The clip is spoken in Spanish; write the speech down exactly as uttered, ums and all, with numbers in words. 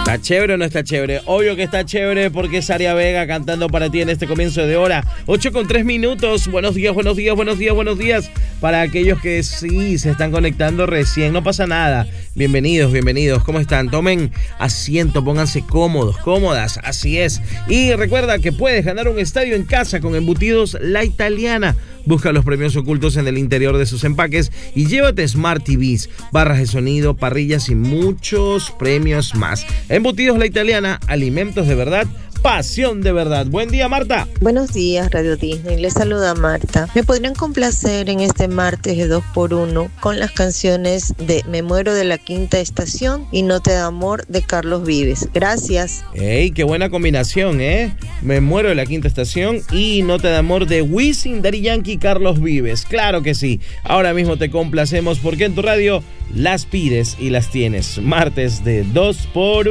¿Está chévere o no está chévere? Obvio que está chévere porque es Aria Vega cantando para ti en este comienzo de hora. ocho con tres minutos. Buenos días, buenos días, buenos días, buenos días. Para aquellos que sí se están conectando recién, no pasa nada. Bienvenidos, bienvenidos. ¿Cómo están? Tomen asiento, pónganse cómodos, cómodas. Así es. Y recuerda que puedes ganar un estadio en casa con Embutidos La Italiana. Busca los premios ocultos en el interior de sus empaques y llévate Smart T Vs, barras de sonido, parrillas y muchos premios más. Embutidos La Italiana, alimentos de verdad, pasión de verdad. Buen día, Marta. Buenos días, Radio Disney. Les saluda Marta. ¿Me podrían complacer en este martes de dos por uno con las canciones de Me Muero de la Quinta Estación y No Te Da Amor de Carlos Vives? Gracias. ¡Ey, qué buena combinación, eh! Me Muero de la Quinta Estación y No Te Da Amor de Wisin, Daddy Yankee y Carlos Vives. Claro que sí. Ahora mismo te complacemos porque en tu radio las pides y las tienes. Martes de dos por uno.